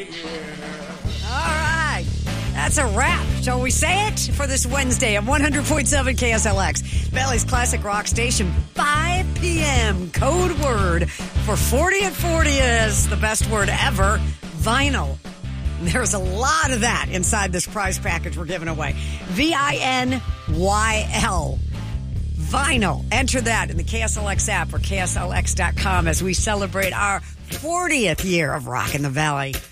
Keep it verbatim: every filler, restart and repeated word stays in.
All right. That's a wrap. Shall we say it for this Wednesday at one hundred point seven K S L X, Valley's Classic Rock Station, five p.m. Code word for forty at forty is the best word ever, vinyl. There's a lot of that inside this prize package we're giving away. V I N Y L. Vinyl. Enter that in the K S L X app or K S L X dot com as we celebrate our fortieth year of Rock in the Valley.